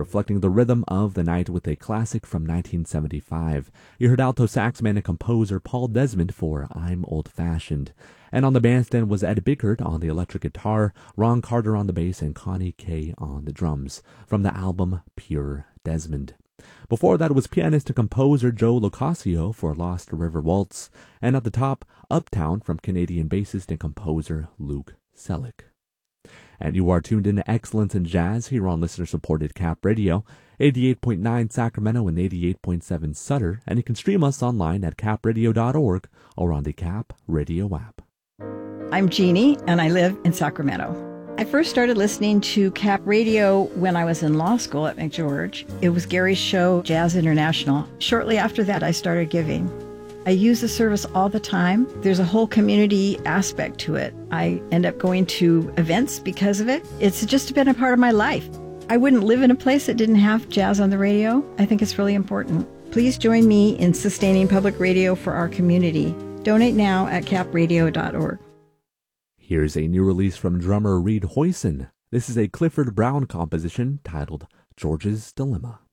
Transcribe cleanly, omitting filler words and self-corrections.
reflecting the rhythm of the night with a classic from 1975. You heard alto saxman and composer Paul Desmond for I'm Old Fashioned. And on the bandstand was Ed Bickert on the electric guitar, Ron Carter on the bass, and Connie Kay on the drums, from the album Pure Desmond. Before that was pianist and composer Joe Locascio for Lost River Waltz, and at the top, Uptown from Canadian bassist and composer Luke Selleck. And you are tuned into Excellence in Jazz here on listener-supported Cap Radio, 88.9 Sacramento and 88.7 Sutter, and you can stream us online at capradio.org or on the Cap Radio app. I'm Jeannie, and I live in Sacramento. I first started listening to Cap Radio when I was in law school at McGeorge. It was Gary's show, Jazz International. Shortly after that, I started giving. I use the service all the time. There's a whole community aspect to it. I end up going to events because of it. It's just been a part of my life. I wouldn't live in a place that didn't have jazz on the radio. I think it's really important. Please join me in sustaining public radio for our community. Donate now at capradio.org. Here's a new release from drummer Reed Hoyson. This is a Clifford Brown composition titled George's Dilemma.